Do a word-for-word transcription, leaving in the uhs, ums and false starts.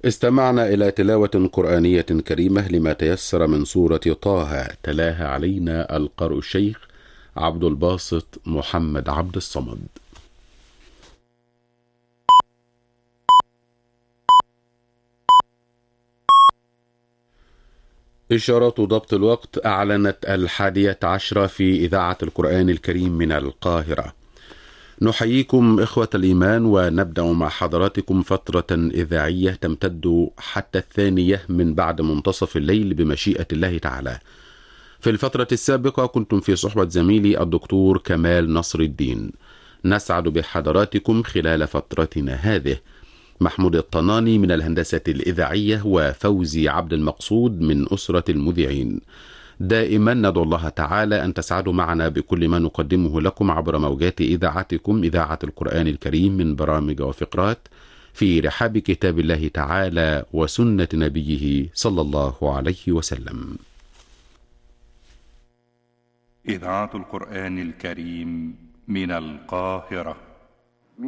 استمعنا إلى تلاوة قرآنية كريمة لما تيسر من سورة طه، تلاها علينا القارئ الشيخ عبد الباسط محمد عبد الصمد. إشارات ضبط الوقت أعلنت الحادية عشرة في إذاعة القرآن الكريم من القاهرة. نحييكم إخوة الإيمان ونبدأ مع حضراتكم فترة إذاعية تمتد حتى الثانية من بعد منتصف الليل بمشيئة الله تعالى. في الفترة السابقة كنتم في صحبة زميلي الدكتور كمال نصر الدين. نسعد بحضراتكم خلال فترتنا هذه. محمود الطناني من الهندسة الإذاعية وفوزي عبد المقصود من أسرة المذيعين. دائما ندعو الله تعالى أن تسعدوا معنا بكل ما نقدمه لكم عبر موجات إذاعتكم إذاعة القرآن الكريم من برامج وفقرات في رحاب كتاب الله تعالى وسنة نبيه صلى الله عليه وسلم. إذاعة القرآن الكريم من القاهرة.